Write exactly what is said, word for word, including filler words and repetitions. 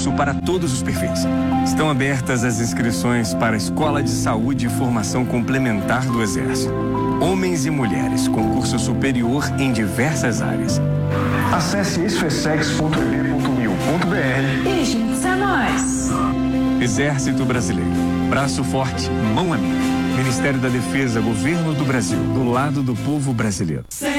concurso para todos os perfis. Estão abertas as inscrições para a Escola de Saúde e Formação Complementar do Exército. Homens e mulheres, concurso superior em diversas áreas. Acesse isfesex ponto e b ponto mil ponto b r e junte-se a nós. Exército Brasileiro. Braço forte, mão amiga. Ministério da Defesa, Governo do Brasil. Do lado do povo brasileiro.